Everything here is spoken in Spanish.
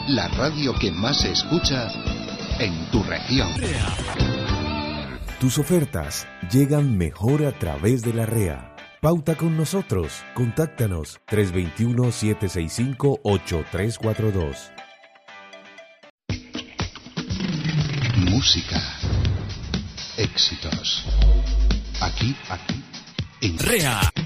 La radio que más se escucha en tu región. Tus ofertas llegan mejor a través de la REA. Pauta con nosotros. Contáctanos 321-765-8342. Música. Éxitos. Aquí, en REA.